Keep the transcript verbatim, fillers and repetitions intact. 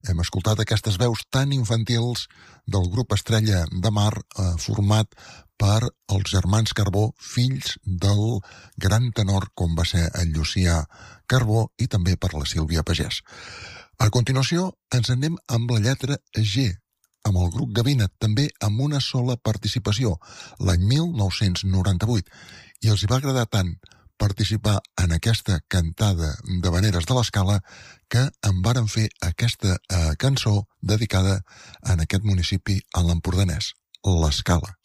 hem escoltat aquestes veus tan infantils del grup Estrella de Mar, eh, format per els germans Carbó, fills del gran tenor com va ser el Llucià Carbó, i també per la Sílvia Pagès. A continuació ens anem amb la lletra G, amb el grup Gavina, també amb una sola participació, l'any mil nou-cents noranta-vuit, i els hi va agradar tant participar en aquesta cantada d'havaneres de l'Escala que en varen fer aquesta eh, cançó dedicada en aquest municipi, a l'Empordanès, l'Escala.